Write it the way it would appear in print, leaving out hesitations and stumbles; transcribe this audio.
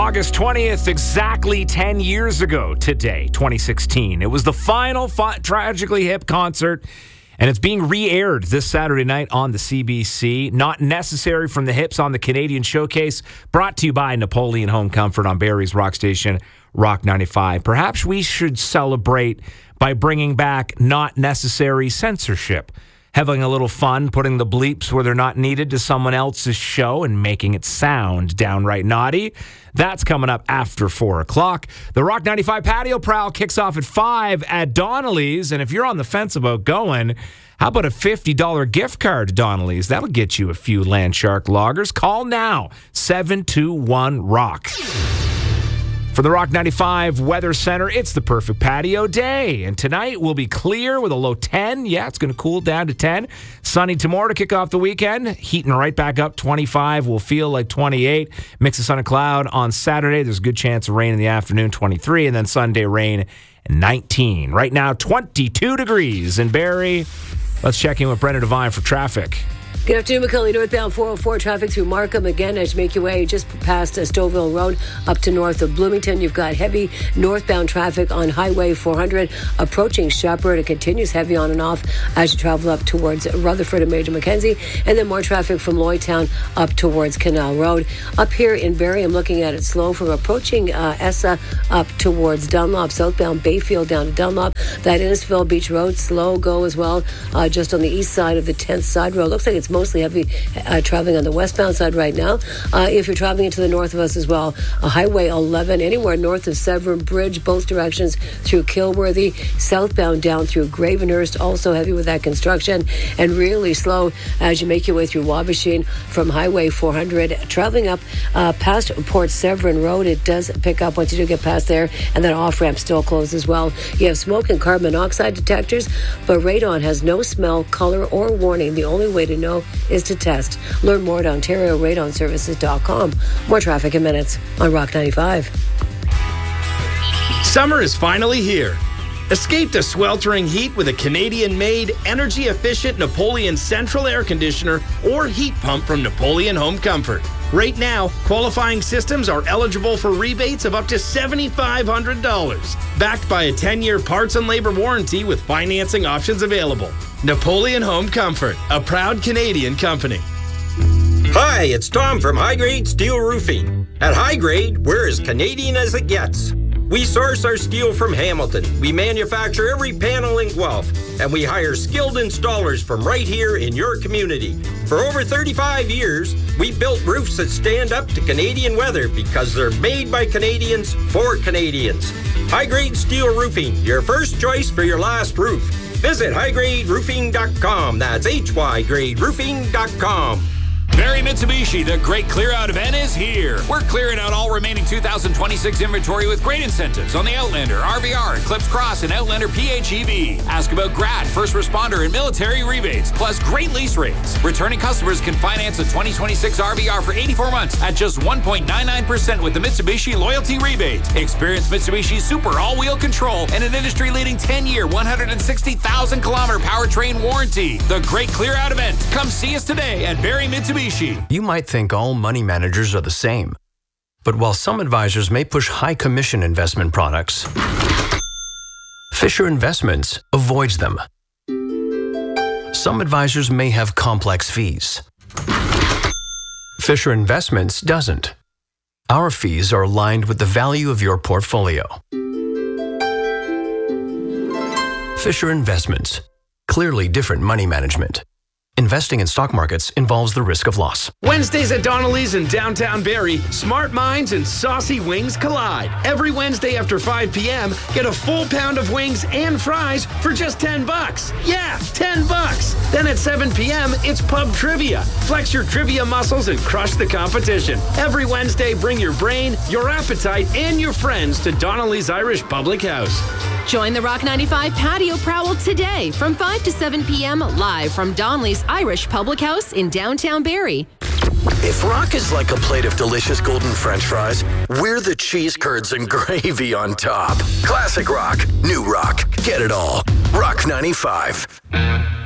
August 20th, exactly 10 years ago today, 2016. It was the final Tragically Hip concert, and it's being re-aired this Saturday night on the CBC. Not necessary from the Hips on the Canadian Showcase, brought to you by Napoleon Home Comfort on Barrie's Rock Station, Rock 95. Perhaps we should celebrate by bringing back not necessary censorship. Having a little fun, putting the bleeps where they're not needed to someone else's show and making it sound downright naughty. That's coming up after 4 o'clock. The Rock 95 Patio Prowl kicks off at 5 at Donnelly's. And if you're on the fence about going, how about a $50 gift card to Donnelly's? That'll get you a few Landshark lagers. Call now, 721-ROCK. For the Rock 95 Weather Center, it's the perfect patio day. And tonight will be clear with a low 10. Yeah, it's going to cool down to 10. Sunny tomorrow to kick off the weekend. Heating right back up, 25. Will feel like 28. Mix of sun and cloud on Saturday. There's a good chance of rain in the afternoon, 23. And then Sunday rain, 19. Right now, 22 degrees in Barrie. Let's check in with Brendan Devine for traffic. Good afternoon, McKinley. Northbound 404 traffic through Markham. Again, as you make your way just past Stouffville Road up to north of Bloomington, you've got heavy northbound traffic on Highway 400 approaching Shepherd. It continues heavy on and off as you travel up towards Rutherford and Major Mackenzie. And then more traffic from Lloydtown up towards Canal Road. Up here in Barrie, I'm looking at it slow from approaching Essa up towards Dunlop, southbound Bayfield down to Dunlop. That Innisfil Beach Road, slow go as well, just on the east side of the 10th Side Road. Looks like it's mostly heavy traveling on the westbound side right now. If you're traveling into the north of us as well, Highway 11, anywhere north of Severn Bridge, both directions through Kilworthy, southbound down through Gravenhurst, also heavy with that construction, and really slow as you make your way through Wabasheen from Highway 400. Traveling up past Port Severn Road, it does pick up once you do get past there, and that off-ramp still closed as well. You have smoke and carbon monoxide detectors, but radon has no smell, color, or warning. The only way to know is to test. Learn more at OntarioRadonServices.com. More traffic in minutes on Rock 95. Summer is finally here. Escape the sweltering heat with a Canadian-made, energy-efficient Napoleon Central Air Conditioner or heat pump from Napoleon Home Comfort. Right now, qualifying systems are eligible for rebates of up to $7,500. Backed by a 10-year parts and labor warranty with financing options available. Napoleon Home Comfort, a proud Canadian company. Hi, it's Tom from High Grade Steel Roofing. At High Grade, we're as Canadian as it gets. We source our steel from Hamilton. We manufacture every panel in Guelph. And we hire skilled installers from right here in your community. For over 35 years, we built roofs that stand up to Canadian weather because they're made by Canadians for Canadians. High Grade Steel Roofing, your first choice for your last roof. Visit highgraderoofing.com. That's hygraderoofing.com. Barrie Mitsubishi, the Great Clear Out event is here. We're clearing out all remaining 2026 inventory with great incentives on the Outlander, RVR, Eclipse Cross, and Outlander PHEV. Ask about grad, first responder, and military rebates, plus great lease rates. Returning customers can finance a 2026 RVR for 84 months at just 1.99% with the Mitsubishi Loyalty Rebate. Experience Mitsubishi's super all-wheel control and an industry-leading 10-year, 160,000-kilometer powertrain warranty. The Great Clear Out event. Come see us today at Barrie Mitsubishi. You might think all money managers are the same. But while some advisors may push high commission investment products, Fisher Investments avoids them. Some advisors may have complex fees. Fisher Investments doesn't. Our fees are aligned with the value of your portfolio. Fisher Investments. Clearly different money management. Investing in stock markets involves the risk of loss. Wednesdays at Donnelly's in downtown Barrie, smart minds and saucy wings collide. Every Wednesday after 5 p.m., get a full pound of wings and fries for just $10. Yeah, $10. Then at 7 p.m., it's pub trivia. Flex your trivia muscles and crush the competition. Every Wednesday, bring your brain, your appetite, and your friends to Donnelly's Irish Public House. Join the Rock 95 Patio Prowl today from 5 to 7 p.m. live from Donnelly's Irish Public House in downtown Barrie. If rock is like a plate of delicious golden French fries, we're the cheese curds and gravy on top. Classic rock, new rock, get it all. Rock 95.